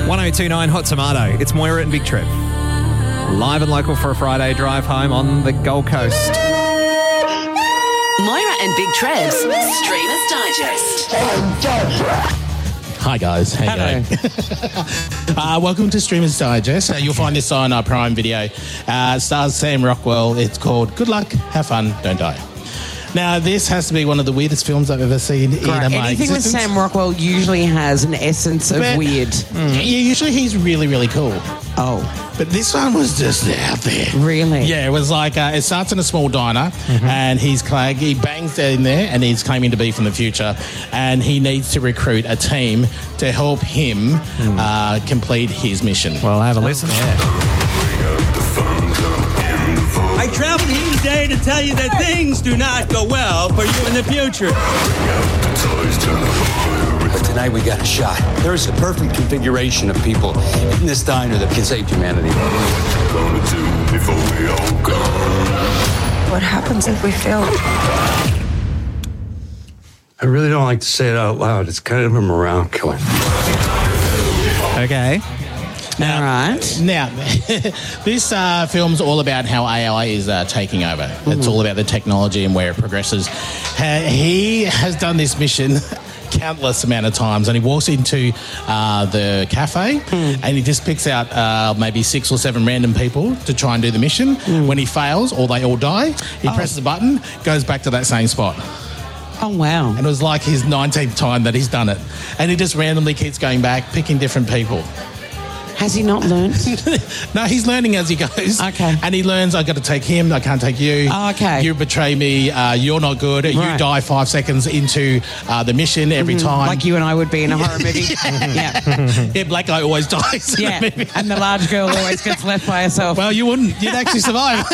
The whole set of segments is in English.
1029 Hot Tomato. It's Moira and Big Trip. Live and local for a Friday drive home on the Gold Coast. Moira and Big Trev's Streamers Digest. Hi guys, how you doing? Welcome to Streamers Digest. You'll find this on our Prime Video. It stars Sam Rockwell. It's called Good Luck, Have Fun, Don't Die. Now, this has to be one of the weirdest films I've ever seen in my Anything with existence. Sam Rockwell usually has an essence of weird. Yeah, usually he's really, really cool. Oh, But this one was just out there. really? Yeah, it was like, it starts in a small diner and he bangs in there and he's claiming to be from the future and he needs to recruit a team to help him complete his mission. Well, have a listen. I traveled here today to tell you that things do not go well for you in the future. But tonight we got a shot. There's a perfect configuration of people in this diner that can save humanity. What happens if we fail? I really don't like to say it out loud. It's kind of a morale killer. Okay. Now, this film's all about how AI is taking over. It's all about the technology and where it progresses. He has done this mission countless amount of times, and he walks into the cafe and he just picks out maybe 6 or 7 random people to try and do the mission. When he fails or they all die, he presses a button, goes back to that same spot. Oh, wow. And it was like his 19th time that he's done it. And he just randomly keeps going back, picking different people. Has he not learned? No, he's learning as he goes. Okay. And he learns, I got to take him, I can't take you. Oh, okay. You betray me, you're not good. You Right. die 5 seconds into the mission every time. Like you and I would be in a horror movie. Yeah. Yeah, black guy always dies. in the Yeah. movie. And the large girl always gets left by herself. Well, you wouldn't. You'd actually survive.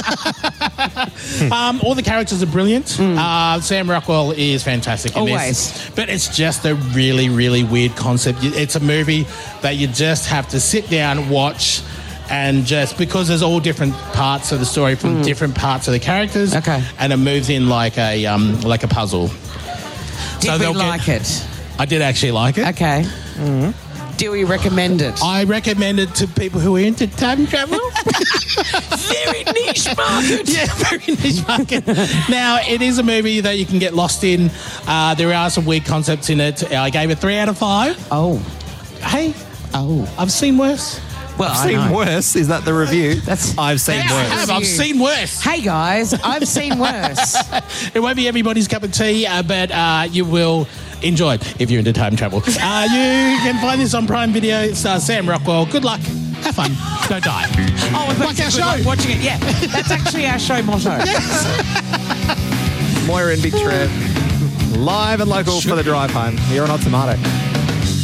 All the characters are brilliant. Sam Rockwell is fantastic in Always. this. But it's just a really, really weird concept. It's a movie that you just have to sit down, watch, and just because there's all different parts of the story from different parts of the characters. Okay. And it moves in like a puzzle. Did we like it? I did actually like it. Okay. Do we recommend it? I recommend it to people who are into time travel. Very niche market. Yeah, very niche market. Now, it is a movie that you can get lost in. There are some weird concepts in it. I gave it 3 out of 5. Oh. Hey, Oh. I've seen worse. Well, I've seen worse. Is that the review? I've seen I worse. have. I've seen worse. Hey, guys, I've seen worse. It won't be everybody's cup of tea, but you will enjoy it if you're into time travel. You can find this on Prime Video. It's Sam Rockwell. Good luck. Have fun. Don't die. Oh, it's Like our show. like watching it. Yeah, that's actually our show motto. Moira and Big Trip. Live and local for the drive home. Here on Hot Tomato.